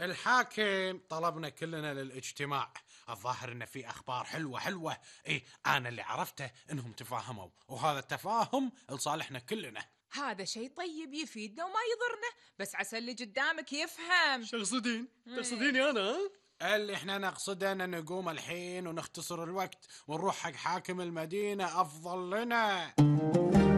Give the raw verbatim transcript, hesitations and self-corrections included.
الحاكم طلبنا كلنا للاجتماع. الظاهر ان في اخبار حلوة حلوة. ايه، انا اللي عرفته انهم تفاهموا، وهذا التفاهم لصالحنا كلنا. هذا شيء طيب يفيدنا وما يضرنا، بس عسى اللي قدامك يفهم. شو تقصدين؟ إيه. تقصديني انا؟ ها؟ اللي احنا نقصده ان نقوم الحين ونختصر الوقت ونروح حق حاكم المدينة، افضل لنا.